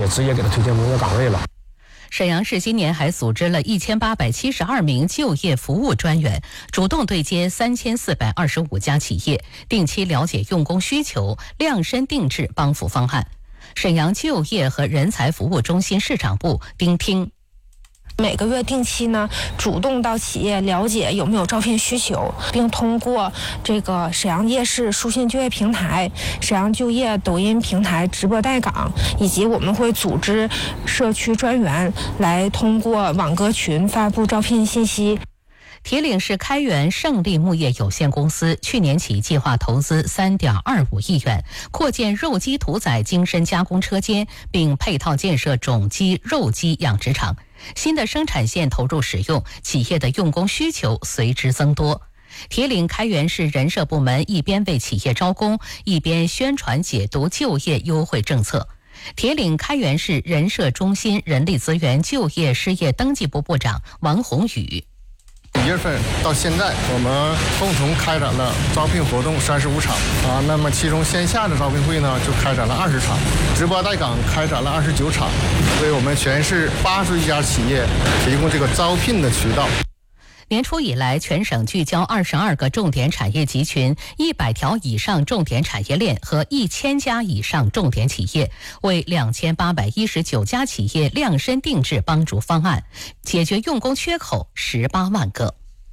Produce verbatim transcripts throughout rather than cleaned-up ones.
直接给他推荐工作岗位了。 沈阳市今年还组织了一千八百七十二名就业服务专员，主动对接三千四百二十五家企业，定期了解用工需求，量身定制帮扶方案。沈阳就业和人才服务中心市场部丁听。 每个月定期呢，主动到企业了解有没有招聘需求，并通过这个沈阳夜市书信就业平台、沈阳就业抖音平台直播带岗，以及我们会组织社区专员来通过网格群发布招聘信息。 铁岭市开源胜利牧业有限公司去年起计划投资 三点二五亿元，扩建肉鸡屠宰精深加工车间，并配套建设种鸡、肉鸡养殖场。新的生产线投入使用，企业的用工需求随之增多。铁岭开源市人社部门一边为企业招工，一边宣传解读就业优惠政策。铁岭开源市人社中心人力资源就业失业登记部部长王宏宇。 一月份到现在，我们共同开展了招聘活动三十五场啊，那么其中线下的招聘会呢，就开展了二十场，直播带岗开展了二十九场，为我们全市八十余家企业提供这个招聘的渠道。 年初以来，全省聚焦二十二个重点产业集群、一百条以上重点产业链和一千家以上重点企业，为两千八百一十九家企业量身定制帮助方案，解决用工缺口十八万个。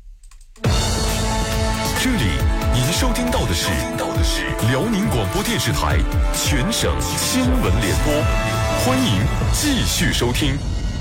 这里您收听到的是辽宁广播电视台全省新闻联播，欢迎继续收听。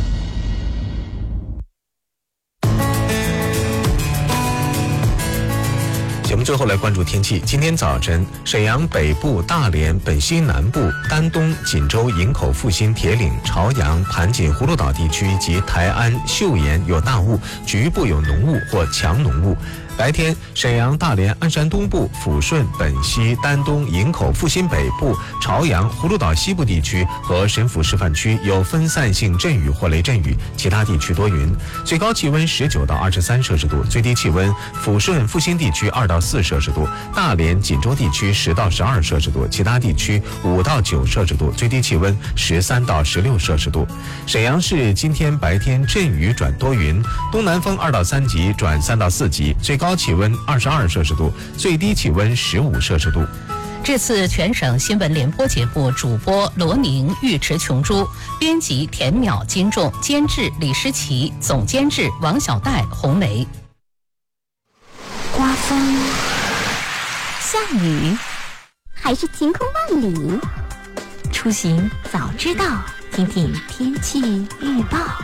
节目最后来关注天气。今天早晨，沈阳北部、大连、本溪南部、丹东、锦州、营口、阜新、铁岭、朝阳、盘锦、葫芦岛地区及台安、岫岩有大雾，局部有浓雾或强浓雾。白天，沈阳、大连、鞍山东部、抚顺、本溪、丹东、营口、阜新北部、朝阳、葫芦岛西部地区和沈抚示范区有分散性阵雨或雷阵雨，其他地区多云。最高气温十九到二十三摄氏度，最低气温抚顺、阜新地区二到四摄氏度，大连、锦州地区十到十二摄氏度，其他地区五到九摄氏度，最低气温十三到十六摄氏度。沈阳市今天白天阵雨转多云，东南风二到三级转三到四级，最高气温二十二摄氏度，最低气温十五摄氏度。 这次全省新闻联播节目主播罗宁、尉迟琼珠，编辑田淼、金仲，监制李诗琪，总监制王小戴、红梅。 刮风、下雨，还是晴空万里？出行早知道，听听天气预报。